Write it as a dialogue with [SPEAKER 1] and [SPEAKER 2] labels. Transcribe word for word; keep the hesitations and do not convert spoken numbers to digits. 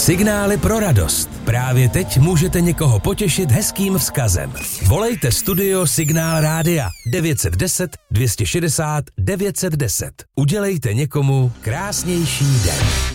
[SPEAKER 1] Signály pro radost. Právě teď můžete někoho potěšit hezkým vzkazem. Volejte studio Signál Rádia devět set deset dvě stě šedesát devět set deset. Udělejte někomu krásnější den.